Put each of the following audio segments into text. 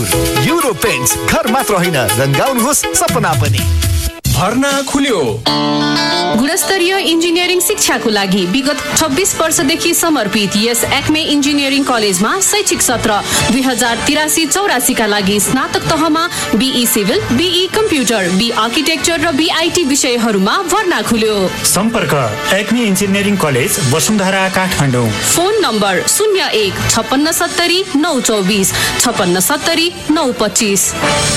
Euro paints घर मात्र होइन रंगाउनुहोस् सपना पनि। भर्ना खुल्यो। गुणस्तरीय इन्जिनियरिङ शिक्षाको लागि विगत 26 वर्षदेखि समर्पित यस एक्मे इन्जिनियरिङ कलेजमा शैक्षिक सत्र 2083-84 का लागि स्नातक तहमा be civil, be computer, be architecture र बीआईटी विषयहरूमा भर्ना खुल्यो। सम्पर्क Acme engineering college Vasundhara Kathmandu. Phone number 01 5670 924 5670 925।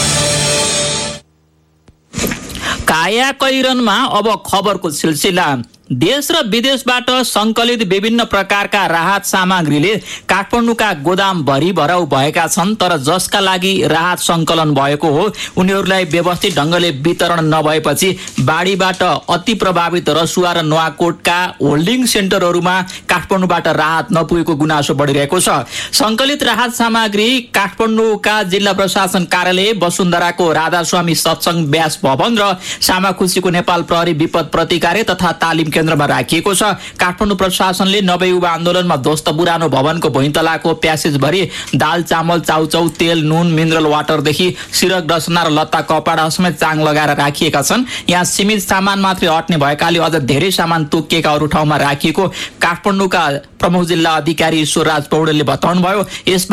काया कैरनमा अब खबरको सिलसिला। देश र विदेशबाट सङ्कलित विभिन्न प्रकारका राहत सामग्रीले काठमाडौँका गोदाम भरिभराउ भएका छन्, तर जसका लागि राहत सङ्कलन भएको हो उनीहरूलाई व्यवस्थित ढङ्गले वितरण नभएपछि बाढीबाट अति प्रभावित रसुवा र नुवाकोटका होल्डिङ सेन्टरहरूमा काठमाडौँबाट राहत नपुगेको गुनासो बढिरहेको छ। सङ्कलित राहत सामग्री काठमाडौँका जिल्ला प्रशासन कार्यालय, वसुन्धराको राधास्वामी सत्सङ्ग व्यास भवन र सामाखुसीको नेपाल प्रहरी विपद प्रतिकार तथा तालिम केन्द्रमा राखिएको छ। काठमाडौँ प्रशासनले नवयुवा आन्दोलनमा ध्वस्त पुरानो भवनको भुइँतलाको प्यासेजभरि दाल, चामल, चाउचाउ, तेल, नुन, मिनरल वाटरदेखि सिरक, डसना र लत्ता कपडा समेत चाङ लगाएर राखिएका छन्। यहाँ सीमित सामान मात्रै अट्ने भएकाले अझ धेरै सामान तोकिएका अरू ठाउँमा राखिएको काठमाडौँका प्रमुख जिल्ला अधिकारी ईश्वरराज पौडेलले बताउनुभयो।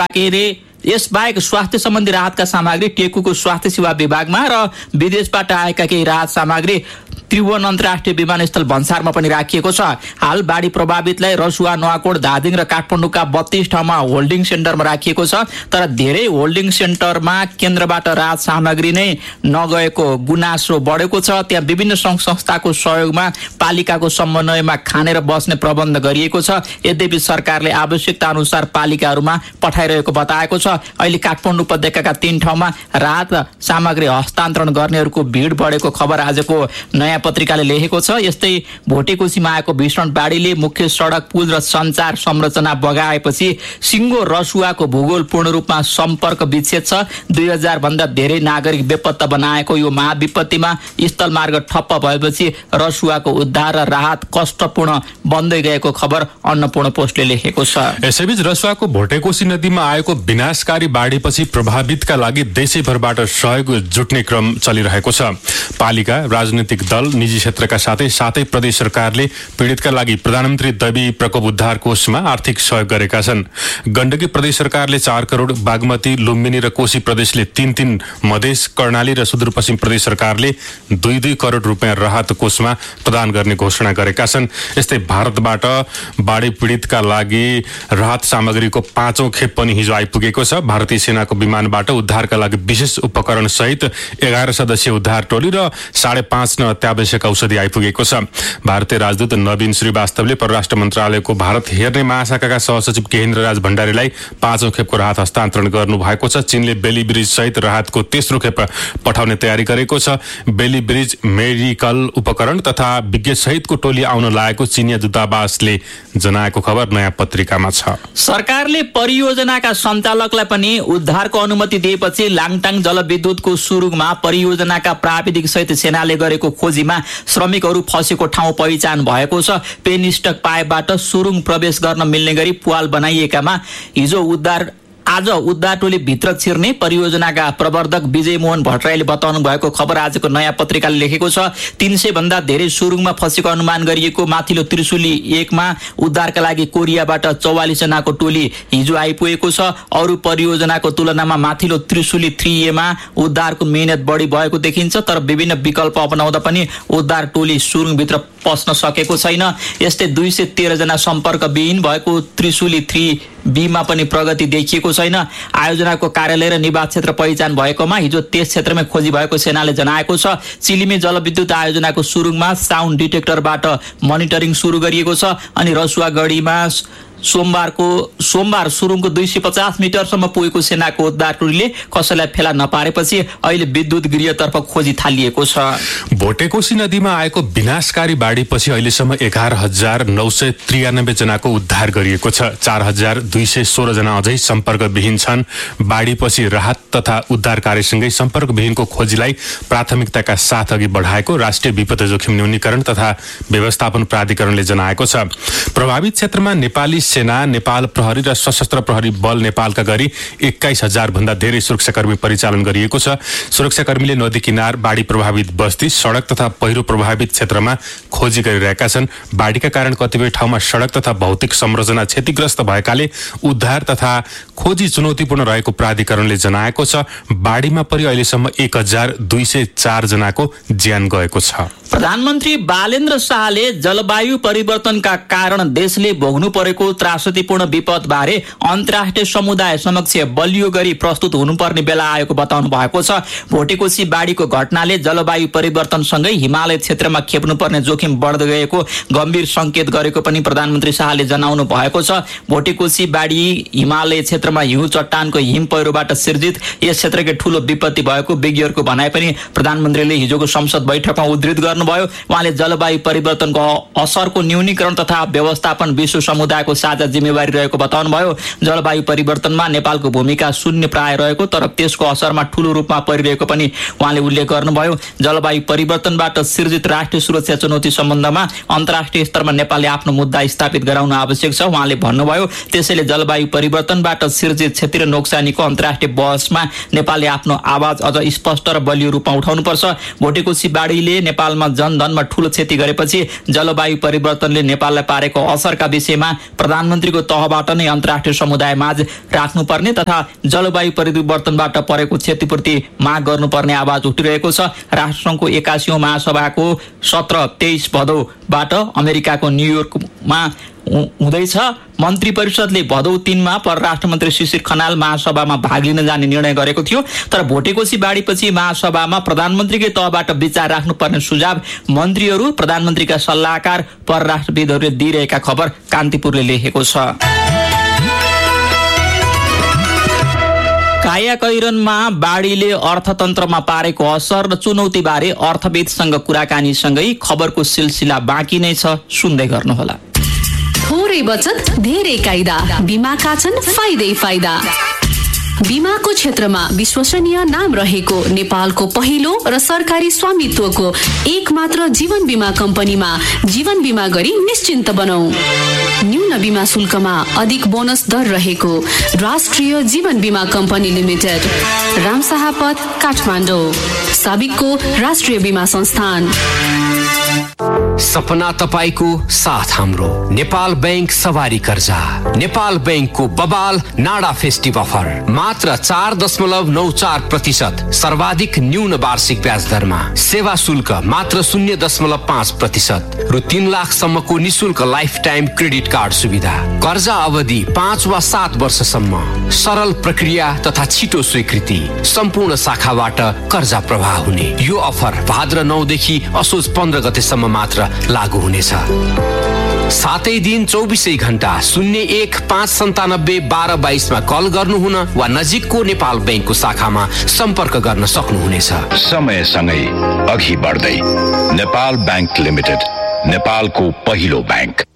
यसबाहेक स्वास्थ्य सम्बन्धी राहतका सामग्री टेकुको स्वास्थ्य सेवा विभागमा र विदेशबाट आएका केही राहत सामग्री त्रिभुवन अन्तर्राष्ट्रिय विमानस्थल भन्सारमा पनि राखिएको छ। हाल बाढी प्रभावितलाई रसुवा, नुवाकोट, धादिङ र काठमाडौँका 32 ठाउँमा होल्डिङ सेन्टरमा राखिएको छ, तर धेरै होल्डिङ सेन्टरमा केन्द्रबाट राहत सामग्री नै नगएको गुनासो बढेको छ। त्यहाँ विभिन्न सङ्घ संस्थाको सहयोगमा पालिकाको समन्वयमा खाने र बस्ने प्रबन्ध गरिएको छ। यद्यपि सरकारले आवश्यकता अनुसार पालिकाहरूमा पठाइरहेको बताएको छ। अहिले काठमाडौँ उपत्यकाका 3 ठाउँमा राहत सामग्री हस्तान्तरण गर्नेहरूको भिड बढेको खबर आजको नयाँ पत्रिकाले लेखेको छ। यस्तै भोटेकोसीमा आएको भीषण बाढीले मुख्य सडक, पुल र सञ्चार संरचना बगाएपछि सिङ्गो रसुवाको भूगोल पूर्ण रूपमा सम्पर्क विच्छेद छ। 2000 भन्दा धेरै नागरिक बेपत्ता बनाएको यो महाविपत्तिमा स्थलमार्ग ठप्प भएपछि रसुवाको उद्धार र राहत कष्टपूर्ण बन्दै गएको खबर अन्नपूर्ण पोस्टले लेखेको छ। यसैबीच रसुवाको भोटेकोसी नदीमा आएको विनाशकारी बाढीपछि प्रभावितका लागि देशैभरबाट सहयोग जुट्ने क्रम चलिरहेको छ। पालिका, राजनीतिक दल, निजी क्षेत्रका साथै प्रदेश सरकारले पीडितका लागि प्रधानमन्त्री दैवी प्रकोप उद्धार कोषमा आर्थिक सहयोग गरेका छन्। गण्डकी प्रदेश सरकारले 4 करोड, बागमती, लुम्बिनी र कोशी प्रदेशले 3-3, मधेस, कर्णाली र सुदूरपश्चिम प्रदेश सरकारले 2-2 करोड रुपियाँ राहत कोषमा प्रदान गर्ने घोषणा गरेका छन्। यस्तै भारतबाट बाढी पीडितका लागि राहत सामग्रीको 5औं खेप पनि हिजो आइपुगेको छ। भारतीय सेनाको विमानबाट उद्धारका लागि विशेष उपकरण सहित 11 सदस्यीय उद्धार टोली र 5.5 टन अत्यावश्यक औषधि आइपुगेको छ। भारतीय राजदूत नवीन श्रीवास्तवले परराष्ट्र मन्त्रालयको भारत हेर्ने महाशाखाका सहसचिव केहेन्द्र राज भण्डारीलाई 5औं खेपको राहत हस्तान्तरण गर्नु भएको छ। चीनले बेली ब्रिज सहित राहतको तेस्रो खेप पठाउने तयारी गरेको छ। बेली ब्रिज मेडिकल उपकरण तथा विज्ञ सहितको टोली आउन लागेको चीनिया दूतावासले जनाएको खबर नयाँ पत्रिकामा छ। सरकारले परियोजनाका सञ्चालकलाई पनि उद्धारको अनुमति दिएपछि लाङटाङ जलविद्युतको सुरुङमा परियोजनाका प्राविधिक सहित सेनाले गरेको खोजीमा श्रमिकहरू फसेको ठाउँ पहिचान भएको छ। पेनिस्टक पाइपबाट सुरुङ प्रवेश गर्न मिल्ने गरी पुवाल बनाइएकामा आज उद्धार टोली भित्र छिर्ने परियोजनाका प्रवर्धक विजय मोहन भट्टराईले बताउनु भएको खबर आजको नयाँ पत्रिकाले लेखेको छ। 300 भन्दा धेरै सुरुङमा फसेको अनुमान गरिएको माथिल्लो त्रिशुली 1 मा उद्धारका लागि कोरियाबाट 44 जनाको टोली हिजो आइपुगेको छ। अरू परियोजनाको तुलनामा माथिल्लो त्रिशुली 3A मा उद्धारको मेहनत बढी भएको देखिन्छ, तर विभिन्न विकल्प अपनाउँदा पनि उद्धार टोली सुरुङभित्र पस्न सकेको छैन। यस्तै 213 जना सम्पर्क विहीन भएको त्रिशुली 3B मा पनि प्रगति देखिएको छैन। आयोजनाको कार्यालय र निवास क्षेत्र पहिचान भएकोमा हिजो त्यस क्षेत्रमै खोजी भएको सेनाले जनाएको छ। चिलिमे जलविद्युत आयोजनाको सुरुङमा साउन्ड डिटेक्टरबाट मोनिटरिङ सुरु गरिएको छ अनि रसुवागढीमा सोमबार सुरुङको 250 मिटरसम्म पुगेको सेनाको उद्धार टोलीले कसैलाई फेला नपारेपछि अहिले विद्युत गृहतर्फ खोजी थालिएको छ। भोटेकोसी नदीमा आएको विनाशकारी बाढीपछि अहिलेसम्म 11,993 जनाको उद्धार गरिएको छ। 4,216 जना अझै सम्पर्कविहीन छन्। बाढीपछि राहत तथा उद्धार कार्यसँगै सम्पर्कविहीनको खोजीलाई प्राथमिकताका साथ अघि बढाएको राष्ट्रिय विपद जोखिम न्यूनीकरण तथा व्यवस्थापन प्राधिकरणले जनाएको छ। प्रभावित क्षेत्रमा नेपाली सेना, नेपाल प्रहरी र सशस्त्र प्रहरी बल नेपालका गरी 21,000 भन्दा धेरै सुरक्षाकर्मी परिचालन गरिएको छ। सुरक्षाकर्मीले नदी किनार, बाढी प्रभावित बस्ती, सडक तथा पहिरो प्रभावित क्षेत्रमा खोजी गरिरहेका छन्। बाढीका कारण कतिपय ठाउँमा सडक तथा भौतिक संरचना क्षतिग्रस्त भएकाले उद्धार तथा खोजी चुनौतीपूर्ण रहेको प्राधिकरणले जनाएको छ। बाढीमा परि अहिलेसम्म 1,204 जनाको ज्यान गएको छ। प्रधानमन्त्री बालेन्द्र शाहले जलवायु परिवर्तनका कारण देशले भोग्नु परेको त्रासदीपूर्ण विपदबारे अन्तर्राष्ट्रिय समुदाय समक्ष बलियो गरी प्रस्तुत हुनुपर्ने बेला आएको बताउनु भएको छ। भोटेकोशी बाढीको घटनाले जलवायु परिवर्तनसँगै हिमालय क्षेत्रमा खेप्नुपर्ने जोखिम बढ्दै गएको गम्भीर संकेत गरेको पनि प्रधानमन्त्री शाहले जनाउनु भएको छ। भोटेकोशी बाढी हिमालय क्षेत्रमा हिउँ चट्टानको हिम पहिरोबाट सिर्जित यस क्षेत्रकै ठूलो विपत्ति भएको विज्ञहरूको भनाइ पनि प्रधानमन्त्रीले हिजोको संसद बैठकमा उद्धृत गर्नुभयो। उहाँले जलवायु परिवर्तनको असरको न्यूनीकरण तथा व्यवस्थापन विश्व समुदायको साझा जिम्मेवारी रहेको बताउनुभयो। जलवायु परिवर्तनमा नेपालको भूमिका शून्य प्राय रहेको तर त्यसको असरमा ठूलो रूपमा परिरहेको पनि उहाँले उल्लेख गर्नुभयो। जलवायु परिवर्तनबाट सिर्जित राष्ट्रिय सुरक्षा चुनौती सम्बन्धमा अन्तर्राष्ट्रिय स्तरमा नेपालले आफ्नो मुद्दा स्थापित गराउन आवश्यक छ। उहाँले भन्नुभयो त्यसैले जलवायु परिवर्तनबाट सिर्जित क्षति र नोक्सानीको अन्तर्राष्ट्रिय बहसमा नेपालले आफ्नो आवाज अझ स्पष्ट र बलियो रूपमा उठाउनुपर्छ। भोटेकोशी बाढीले नेपालमा जनधनमा ठूलो क्षति गरेपछि जलवायु परिवर्तनले नेपाललाई पारेको असरका विषयमा प्रधानमन्त्रीको तहबाट नै अन्तर्राष्ट्रिय समुदायमाझ राख्नुपर्ने तथा जलवायु परिवर्तनबाट परेको क्षतिपूर्ति माग गर्नुपर्ने आवाज उठिरहेको छ। राष्ट्रसङ्घको 81औं महासभाको सत्र 23 भदौबाट अमेरिकाको न्युयोर्कमा हुँदैछ। मन्त्री परिषदले भदौ 3 मा परराष्ट्र मन्त्री शिशिर खनाल महासभामा भाग लिन जाने निर्णय गरेको थियो। तर भोटेकोशी बाढीपछि महासभामा प्रधानमन्त्रीकै तहबाट विचार राख्नुपर्ने सुझाव मन्त्रीहरू, प्रधानमन्त्रीका सल्लाहकार, परराष्ट्रविदहरूले दिइरहेका खबर कान्तिपुरले लेखेको छ। कायाकैरनमा बाढीले अर्थतन्त्रमा पारेको असर र चुनौतीबारे अर्थविदसँग कुराकानीसँगै खबरको सिलसिला बाँकी नै छ, सुन्दै गर्नुहोला। थोरै बचत धेरै कायदा, बीमाका छन् फाइदै फाइदा। बीमाको क्षेत्रमा विश्वसनीय नाम रहेको नेपालको पहिलो र सरकारी स्वामित्वको एक मात्र जीवन बीमा कम्पनीमा जीवन बीमा गरी निश्चिन्त बनाऊ। न्यून बीमा शुल्कमा अधिक बोनस दर रहेको राष्ट्रिय जीवन बीमा कम्पनी लिमिटेड, रामशाहपथ, काठमाडौँ। साबिकको राष्ट्रिय बीमा संस्थान। सपना तपाईको साथ हाम्रो नेपाल बैंक सवारी कर्जा। नेपाल बैंकको बबाल नाडा फेस्टिभ अफर मात्र 4.94% सर्वाधिक न्यून वार्षिक ब्याज दरमा। सेवा शुल्क मात्र 0.5% र 3 लाखसम्मको निशुल्क लाइफ टाइम क्रेडिट कार्ड सुविधा। कर्जा अवधि 5 वा 7 वर्षसम्म। सरल प्रक्रिया तथा छिटो स्वीकृति। सम्पूर्ण शाखाबाट कर्जा प्रवाह हुने यो अफर भाद्र 9 देखि असोज 15 गतेसम्म मात्र लागू हुनेछ। सातै दिन 24 घण्टा 01 597 1222 मा कल गर्नुहुन वा नजिकको नेपाल बैंकको शाखामा सम्पर्क गर्न सक्नुहुनेछ। समयसँगै अघि बढ्दै नेपाल बैंक लिमिटेड, नेपालको पहिलो बैंक।